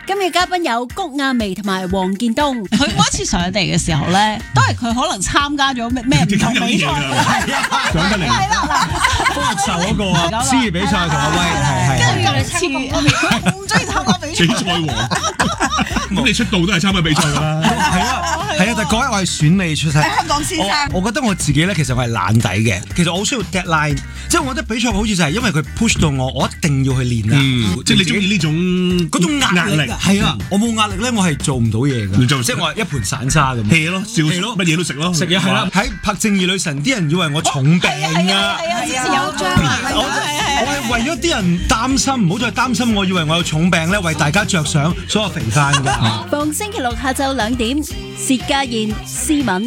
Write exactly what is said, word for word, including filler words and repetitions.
今日嘉賓有谷亞薇同埋黃建東。 佢每一次上嚟嘅時候咧，都係佢可能參加咗咩咩唔同比賽， 講得嚟。 係啦嗱， 福祿壽嗰個啊，司儀比賽同阿威係係。 跟住今次唔中意參加比賽。 比賽王，咁你出道都係參加比賽㗎啦。 係啊係啊，但係嗰日我係選美出身。 香港先生， 我覺得我自己咧，其實我係懶底嘅。其實我好需要 deadline，即係我覺得比賽好似就係因為佢 push 到我，我一定要去練啊。 嗯，即係你中意呢種嗰種壓力。係啊，我冇壓力咧，我係做唔到嘢㗎。 做即係我係一盤散沙咁。 hea 咯，笑咯，乜嘢都食咯， 食嘢係啦。喺拍《正義女神》，啲人以為我重病啊。 係啊，之前有張啊， 我我係為咗啲人擔心，唔好再擔心我，以為我有重病咧，為大家着想，所以我肥翻㗎。 逢星期六下晝兩點，薛家燕、思敏。